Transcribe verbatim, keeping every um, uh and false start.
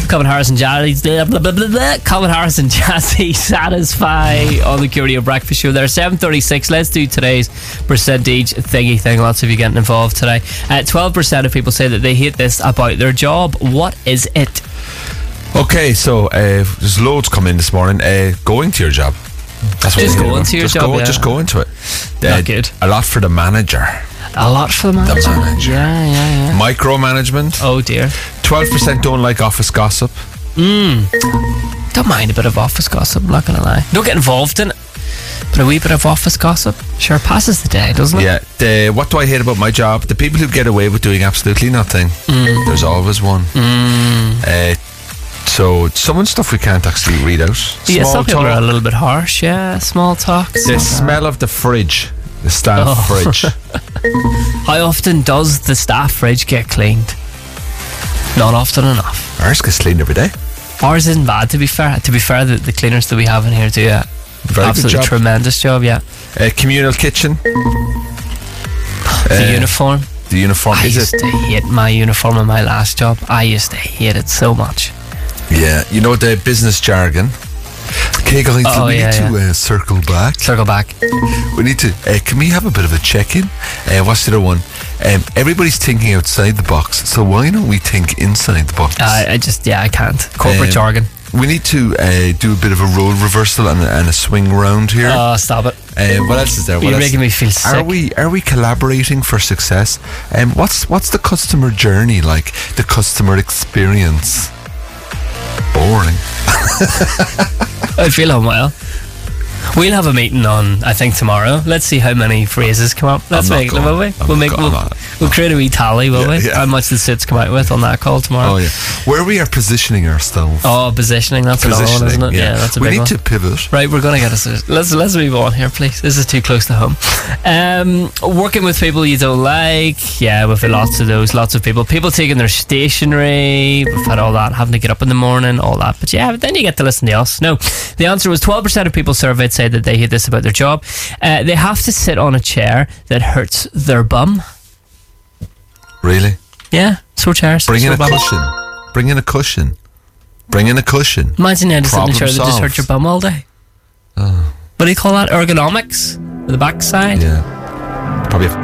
Calvin Harris and Jazzy, blah, blah, blah, blah, blah. Calvin Harris and Jazzy Satisfy on the Q Radio Breakfast Show there. seven thirty-six. Let's do today's percentage thingy thing. Lots of you getting involved today. Uh, twelve percent of people say that they hate this about their job. What is it? Okay, so uh, there's loads come in this morning. Uh, going to your job. That's what Just they hate going about. to your just job, Go, yeah. Just go into it. Not good. A lot for the manager. A lot for the manager. The manager. Yeah, yeah, yeah. Micromanagement. Oh dear. twelve percent don't like office gossip. Mm. Don't mind a bit of office gossip, I'm not going to lie. Don't get involved in it, but a wee bit of office gossip sure passes the day, doesn't it? Yeah. The, what do I hate about my job? The people who get away with doing absolutely nothing. Mm. There's always one. Mm. Uh, so some of the stuff we can't actually read out. Small Yeah, some people talk. are a little bit harsh, yeah. Small talk. The smell of the fridge. The staff Oh. fridge. How often does the staff fridge get cleaned? Not often enough. Ours gets cleaned every day. Ours isn't bad, to be fair. To be fair, the, the cleaners that we have in here do a Very absolutely good job. tremendous job, yeah. Uh, communal kitchen. The Uh, uniform. The uniform. I Is used it? to hate my uniform in my last job. I used to hate it so much. Yeah. You know the business jargon. Okay, guys, Oh, we yeah, need to yeah. uh, circle back. Circle back. We need to. Uh, can we have a bit of a check-in? Uh, what's the other one? Um, everybody's thinking outside the box, so why don't we think inside the box? I, I just, yeah, I can't. Corporate Um, jargon. We need to uh, do a bit of a role reversal and, a- and a swing round here. Oh, stop it. Uh, what else is there? What You're else? making me feel sick. Are we are we collaborating for success? Um, what's what's the customer journey like? The customer experience. Boring. I feel unwell. We'll have a meeting on, I think, tomorrow. Let's see how many phrases come up. Let's I'm not make them, going. will we? I'm We'll not make going. we'll, I'm not. we'll create a wee tally, will Yeah, we? yeah. How much the suits come out with on that call tomorrow? Oh yeah, where we are positioning ourselves. Oh, positioning. That's another one, isn't it? Yeah, that's a we big need one. to pivot. Right, we're going to get us. Let's let's move on here, please. This is too close to home. Um, working with people you don't like. Yeah, we've had lots of those. Lots of people. People taking their stationery. We've had all that. Having to get up in the morning. All that. But yeah, but then you get to listen to us. No, the answer was twelve percent of people surveyed say that they hate this about their job. Uh, they have to sit on a chair that hurts their bum. Really? Yeah, sore chairs. Bring in sore a bum. cushion. Bring in a cushion. Bring in a cushion. Imagine you had to sit in a Problem chair that just solved. hurt your bum all day. Oh, What do you call that? Ergonomics? The backside? yeah. Probably.